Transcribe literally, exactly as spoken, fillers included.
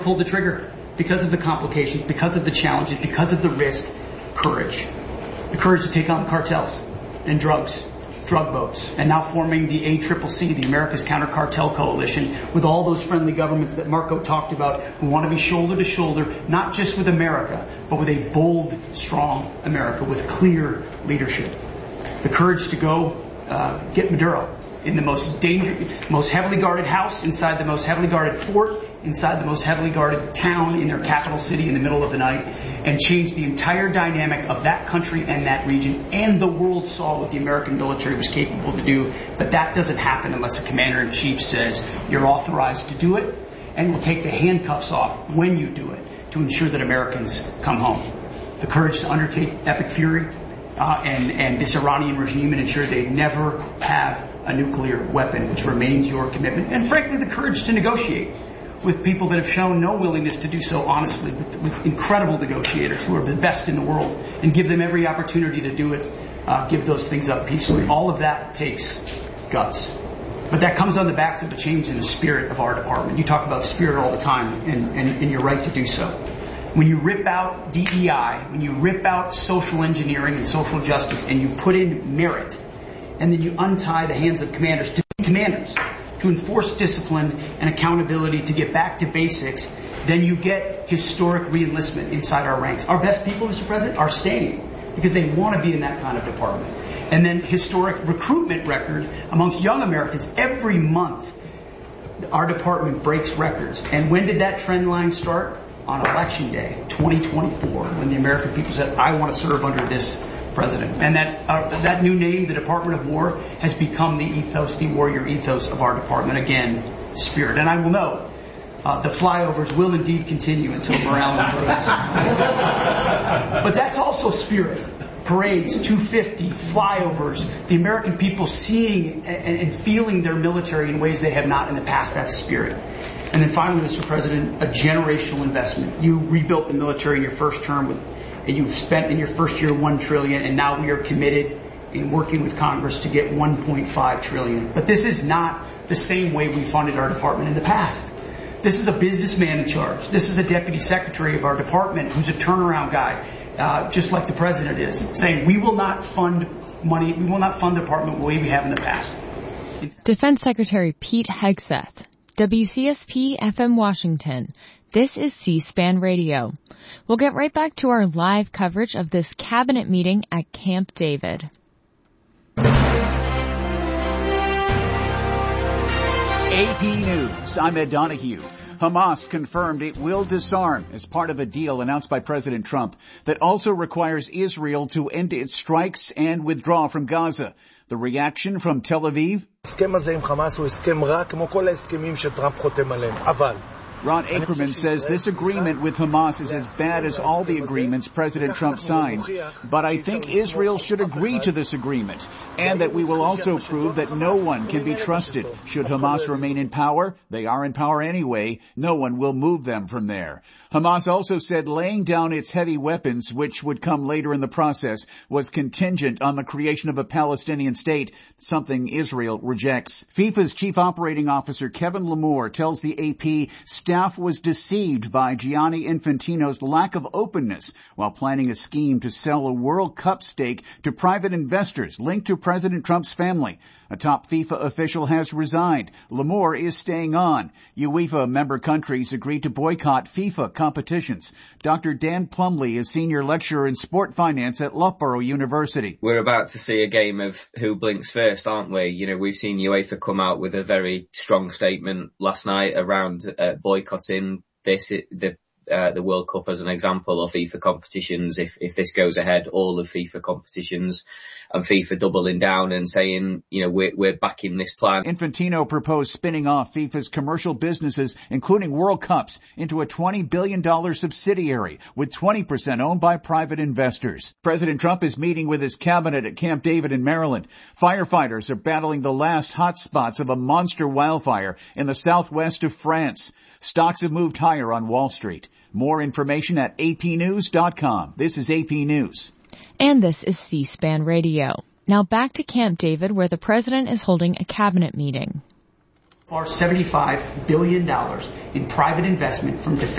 pulled the trigger because of the complications, because of the challenges, because of the risk. Courage. The courage to take on the cartels and drugs, drug boats, and now forming the A C C C, the America's Counter Cartel Coalition, with all those friendly governments that Marco talked about who want to be shoulder to shoulder, not just with America, but with a bold, strong America with clear leadership. The courage to go uh, get Maduro in the most dangerous, most heavily guarded house, inside the most heavily guarded fort, inside the most heavily guarded town in their capital city in the middle of the night, and change the entire dynamic of that country and that region. And the world saw what the American military was capable to do. But that doesn't happen unless a commander-in-chief says you're authorized to do it and will take the handcuffs off when you do it to ensure that Americans come home. The courage to undertake epic fury uh, and, and this Iranian regime and ensure they never have a nuclear weapon, which remains your commitment. And frankly, the courage to negotiate with people that have shown no willingness to do so honestly, with, with incredible negotiators who are the best in the world, and give them every opportunity to do it, uh, give those things up peacefully. All of that takes guts. But that comes on the backs of a change in the spirit of our department. You talk about spirit all the time, and, and, and you're right to do so. When you rip out D E I, when you rip out social engineering and social justice, and you put in merit, and then you untie the hands of commanders to be commanders, to enforce discipline and accountability, to get back to basics, then you get historic reenlistment inside our ranks. Our best people, Mister President, are staying because they want to be in that kind of department. And then historic recruitment record amongst young Americans. Every month, our department breaks records. And when did that trend line start? On Election Day, twenty twenty-four, when the American people said, I want to serve under this president. And that uh, that new name, the Department of War, has become the ethos, the warrior ethos of our department. Again, spirit. And I will note, uh, the flyovers will indeed continue until morale improves. But that's also spirit. Parades, two fifty, flyovers, the American people seeing and, and feeling their military in ways they have not in the past. That's spirit. And then finally, Mister President, a generational investment. You rebuilt the military in your first term with and you've spent in your first year one trillion dollars, and now we are committed in working with Congress to get one point five trillion dollars. But this is not the same way we funded our department in the past. This is a businessman in charge. This is a deputy secretary of our department who's a turnaround guy, uh, just like the president is, saying we will not fund money, we will not fund the department the way we have in the past. Defense Secretary Pete Hegseth, W C S P F M Washington. This is C-SPAN Radio. We'll get right back to our live coverage of this cabinet meeting at Camp David. A P News, I'm Ed Donahue. Hamas confirmed it will disarm as part of a deal announced by President Trump that also requires Israel to end its strikes and withdraw from Gaza. The reaction from Tel Aviv? ההסכם הזה עם חמאס הוא הסכם רע כמו כל ההסכמים שטראמפ חותם עליהם. אבל Ron Ackerman says this agreement with Hamas is as bad as all the agreements President Trump signs, but I think Israel should agree to this agreement, and that we will also prove that no one can be trusted. Should Hamas remain in power, they are in power anyway, no one will move them from there. Hamas also said laying down its heavy weapons, which would come later in the process, was contingent on the creation of a Palestinian state, something Israel rejects. FIFA's chief operating officer Kevin Lamore tells the A P staff was deceived by Gianni Infantino's lack of openness while planning a scheme to sell a World Cup stake to private investors linked to President Trump's family. A top FIFA official has resigned. Lamore is staying on. UEFA member countries agreed to boycott FIFA competitions. Doctor Dan Plumley is senior lecturer in sport finance at Loughborough University. We're about to see a game of who blinks first, aren't we? You know, we've seen UEFA come out with a very strong statement last night around uh, boycotting this, it, the Uh, the World Cup as an example of FIFA competitions. If, if this goes ahead, all of FIFA competitions, and FIFA doubling down and saying, you know, we're, we're backing this plan. Infantino proposed spinning off FIFA's commercial businesses, including World Cups, into a twenty billion dollars subsidiary with twenty percent owned by private investors. President Trump is meeting with his cabinet at Camp David in Maryland. Firefighters are battling the last hot spots of a monster wildfire in the southwest of France. Stocks have moved higher on Wall Street. More information at A P news dot com. This is A P News. And this is C-SPAN Radio. Now back to Camp David, where the president is holding a cabinet meeting. For seventy-five billion dollars in private investment from defense